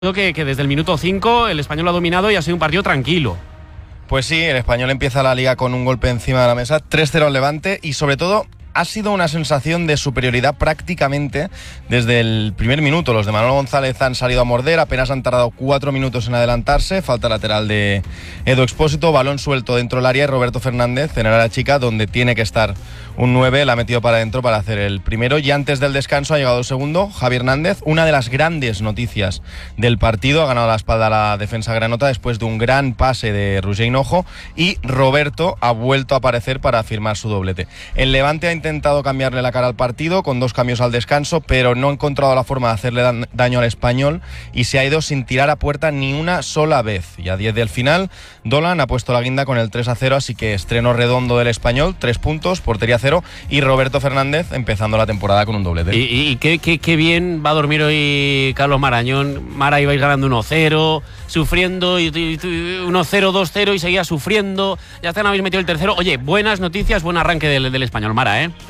Creo que desde el minuto 5 el Español ha dominado y ha sido un partido tranquilo. Pues sí, el Español empieza la Liga con un golpe encima de la mesa, 3-0 al Levante, y sobre todo ha sido una sensación de superioridad prácticamente desde el primer minuto. Los de Manuel González han salido a morder, apenas han tardado 4 minutos en adelantarse, falta lateral de Edu Expósito, balón suelto dentro del área y Roberto Fernández en el área chica, donde tiene que estar un 9, la ha metido para adentro para hacer el primero, y antes del descanso ha llegado el segundo, Javi Hernández. Una de las grandes noticias del partido, ha ganado la espalda a la defensa granota después de un gran pase de Roger Hinojo, y Roberto ha vuelto a aparecer para firmar su doblete. El Levante ha intentado cambiarle la cara al partido con 2 cambios al descanso, pero no ha encontrado la forma de hacerle daño al Español y se ha ido sin tirar a puerta ni una sola vez. Y a 10 del final, Dolan ha puesto la guinda con el 3-0, así que estreno redondo del Español, 3 puntos, portería 0, y Roberto Fernández empezando la temporada con un doblete. Y qué bien va a dormir hoy Carlos Marañón. Mara, ibais ganando 1-0, sufriendo, y 1-0, 2-0 y seguía sufriendo. Ya están, habéis metido el tercero. Oye, buenas noticias, buen arranque del Español, Mara, ¿eh?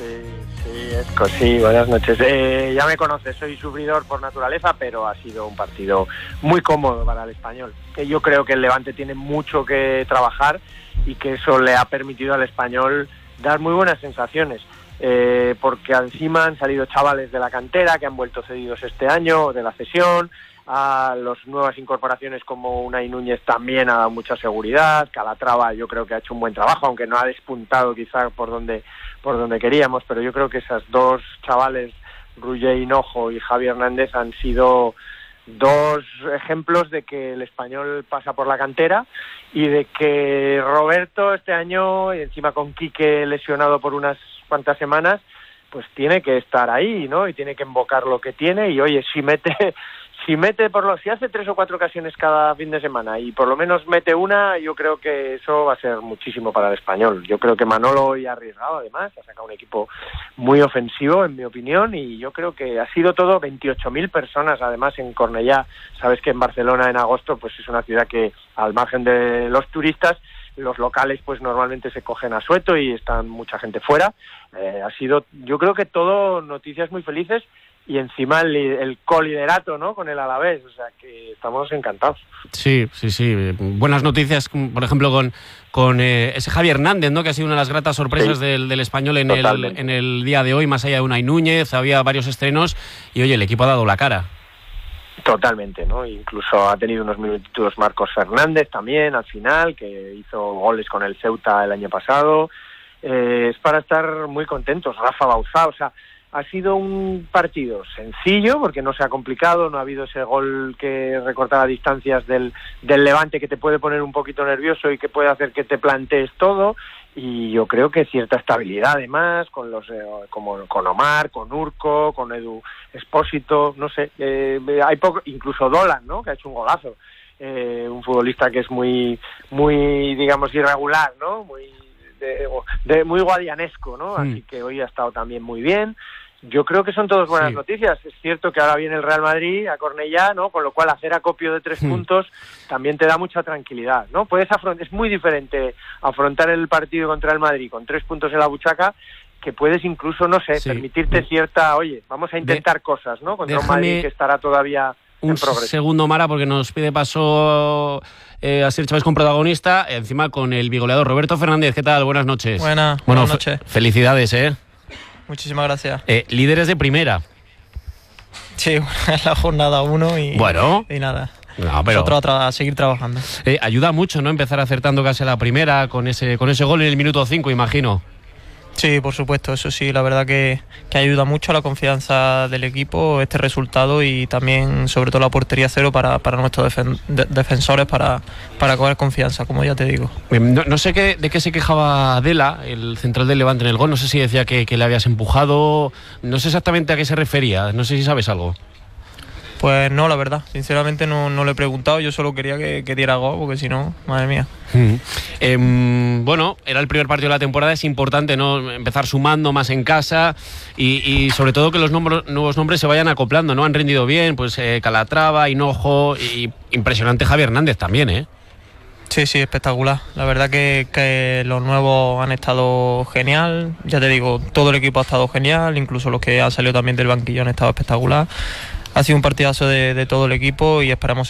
Sí, buenas noches. Ya me conoces, soy sufridor por naturaleza, pero ha sido un partido muy cómodo para el Español. Yo creo que el Levante tiene mucho que trabajar y que eso le ha permitido al Español dar muy buenas sensaciones, porque encima han salido chavales de la cantera que han vuelto cedidos este año, de la cesión. A las nuevas incorporaciones como Unai Núñez también ha dado mucha seguridad. Calatrava yo creo que ha hecho un buen trabajo, aunque no ha despuntado quizá por donde queríamos, pero yo creo que esas 2 chavales, Roger Hinojo y Javi Hernández, han sido 2 ejemplos de que el Español pasa por la cantera y de que Roberto este año, y encima con Quique lesionado por unas cuantas semanas, pues tiene que estar ahí, ¿no? Y tiene que invocar lo que tiene, y oye, si hace 3 o 4 ocasiones cada fin de semana y por lo menos mete una, yo creo que eso va a ser muchísimo para el Español. Yo creo que Manolo hoy ha arriesgado, además, ha sacado un equipo muy ofensivo, en mi opinión, y yo creo que ha sido todo 28.000 personas, además, en Cornellá. Sabes que en Barcelona en agosto pues es una ciudad que, al margen de los turistas, los locales pues normalmente se cogen a sueto y están mucha gente fuera. Ha sido, yo creo que todo noticias muy felices, y encima el coliderato, ¿no?, con el Alavés, o sea que estamos encantados. Sí. Buenas noticias, por ejemplo, con ese Javi Hernández, ¿no?, que ha sido una de las gratas sorpresas del Español en el día de hoy, más allá de Unai Núñez. Había varios estrenos y, oye, el equipo ha dado la cara. Totalmente, ¿no? Incluso ha tenido unos minutitos Marcos Fernández también al final, que hizo goles con el Ceuta el año pasado. Es para estar muy contentos. Rafa Bauzá, o sea, ha sido un partido sencillo porque no se ha complicado, no ha habido ese gol que recortaba distancias del Levante que te puede poner un poquito nervioso y que puede hacer que te plantees todo, y yo creo que cierta estabilidad además con los como con Omar, con Urco, con Edu Expósito, no sé, hay poco, incluso Dolan, ¿no?, que ha hecho un golazo, un futbolista que es muy digamos irregular, ¿no?, muy guadianesco, ¿no? Así que hoy ha estado también muy bien. Yo creo que son todas buenas noticias. Es cierto que ahora viene el Real Madrid a Cornellá, ¿no?, con lo cual hacer acopio de 3 puntos también te da mucha tranquilidad, ¿no? Es muy diferente afrontar el partido contra el Madrid con 3 puntos en la buchaca, que puedes incluso, no sé, permitirte cierta, oye, vamos a intentar cosas, ¿no?, contra un Madrid que estará todavía un segundo, Mara, porque nos pide paso Asier Chávez con protagonista, encima con el bigoleador Roberto Fernández. ¿Qué tal? Buenas noches. Buenas noches. Felicidades, ¿eh? Muchísimas gracias. Líderes de primera. Sí, la jornada 1 y nada. No, pero nosotros a seguir trabajando. Ayuda mucho, ¿no?, empezar acertando casi a la primera con ese gol en el minuto 5, imagino. Sí, por supuesto, eso sí, la verdad que ayuda mucho a la confianza del equipo este resultado, y también sobre todo la portería 0 para nuestros defensores para coger confianza, como ya te digo. No sé de qué se quejaba Adela, el central del Levante, en el gol. No sé si decía que le habías empujado, no sé exactamente a qué se refería, no sé si sabes algo. Pues no, la verdad, sinceramente no le he preguntado, yo solo quería que diera gol, porque si no, madre mía. Bueno, era el primer partido de la temporada, es importante, ¿no?, empezar sumando más en casa y sobre todo que los nuevos nombres se vayan acoplando, ¿no? Han rendido bien, pues Calatrava, Hinojo, y impresionante Javi Hernández también, ¿eh? Sí, espectacular. La verdad que los nuevos han estado genial. Ya te digo, todo el equipo ha estado genial, incluso los que han salido también del banquillo han estado espectacular. ha sido un partidazo de todo el equipo y esperamos